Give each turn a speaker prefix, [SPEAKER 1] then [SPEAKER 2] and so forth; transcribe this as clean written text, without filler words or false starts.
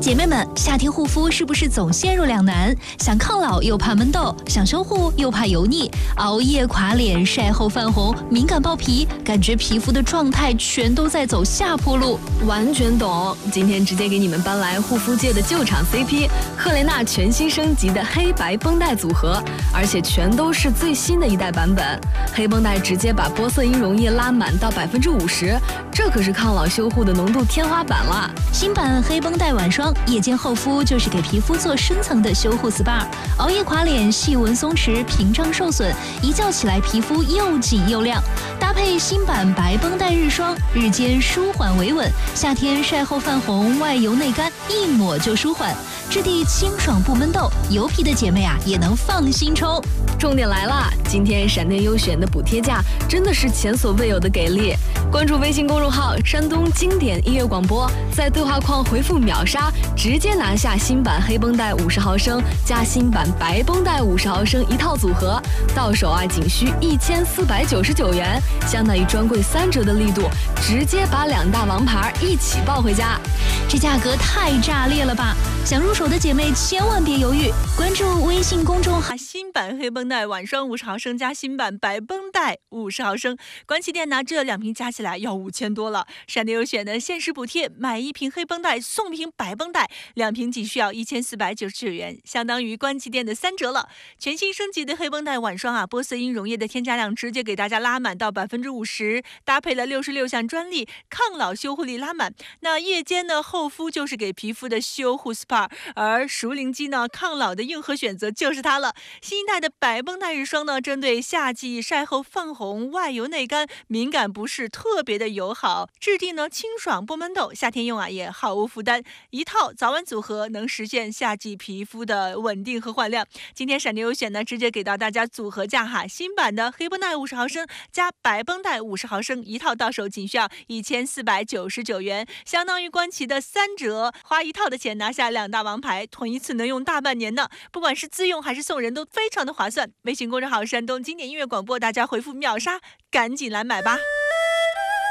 [SPEAKER 1] 姐妹们，夏天护肤是不是总陷入两难？想抗老又怕闷痘，想修护又怕油腻，熬夜垮脸，晒后泛红，敏感爆皮，感觉皮肤的状态全都在走下坡路。
[SPEAKER 2] 完全懂，今天直接给你们搬来护肤界的救场 CP 赫莲娜全新升级的黑白绷带组合，而且全都是最新的一代版本。黑绷带直接把玻色因溶液拉满到50%，这可是抗老修护的浓度天花板了。
[SPEAKER 1] 新版黑绷带晚霜夜间厚敷就是给皮肤做深层的修护 SPA， 熬夜垮脸，细纹松弛，屏障受损，一觉起来皮肤又紧又亮。搭配新版白绷带日霜，日间舒缓维稳，夏天晒后泛红，外油内干，一抹就舒缓，质地清爽不闷痘，油皮的姐妹啊也能放心冲。
[SPEAKER 2] 重点来了，今天闪电优选的补贴价真的是前所未有的给力！关注微信公众号“山东经典音乐广播”，在对话框回复秒杀，直接拿下新版黑绷带50毫升加新版白绷带50毫升一套组合，到手啊仅需1499元，相当于专柜3折的力度，直接把2大王牌一起抱回家。
[SPEAKER 1] 这价格太炸裂了吧！想入手的姐妹千万别犹豫，关注微信公众号
[SPEAKER 3] 新版黑绷带晚霜50毫升加新版白绷带50毫升，官旗店拿这2瓶加起来要5000多了。闪电优选的限时补贴，买1瓶黑绷带送1瓶白绷带，2瓶仅需要1499元，相当于官旗店的3折了。全新升级的黑绷带晚霜啊，玻色因溶液的添加量直接给大家拉满到50%，搭配了66项专利，抗老修护力拉满。那夜间呢，厚敷就是给皮肤的修护 SPA， 而熟龄肌呢，抗老的硬核选择就是它了。新一代的白绷带日霜呢，针对夏季晒后泛红、外油内干、敏感不适特别的友好，质地呢清爽不闷痘，夏天用啊也毫无负担。一套早晚组合能实现夏季皮肤的稳定和焕亮。今天闪电优选呢，直接给到大家组合价哈，新版的黑绷带50毫升加白绷带50毫升一套，到手仅需要1499元，相当于官旗的3折，花一套的钱拿下2大王牌，囤一次能用大半年呢。不管是自用还是送人都非常的划算。微信公众号山东经典音乐广播，大家回复秒杀，赶紧来买吧。